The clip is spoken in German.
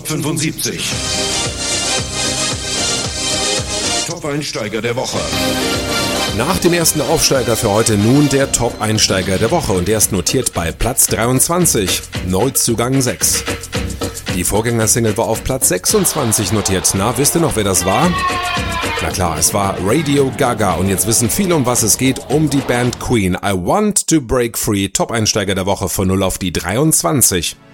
Top 75. Top-Einsteiger der Woche. Nach dem ersten Aufsteiger für heute nun der Top-Einsteiger der Woche und der ist notiert bei Platz 23, Neuzugang 6. Die Vorgängersingle war auf Platz 26 notiert. Na, wisst ihr noch, wer das war? Na klar, es war Radio Gaga und jetzt wissen viele, um was es geht, um die Band Queen. I Want to Break Free, Top-Einsteiger der Woche von 0 auf die 23.